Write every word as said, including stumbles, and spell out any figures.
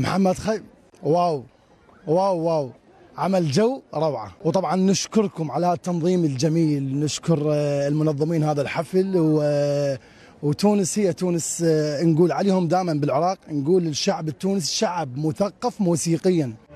محمد خي واو واو واو، عمل جو روعة. وطبعا نشكركم على التنظيم الجميل، نشكر المنظمين هذا الحفل. و وتونس هي تونس، نقول عليهم دائما بالعراق، نقول الشعب التونسي شعب مثقف موسيقيا.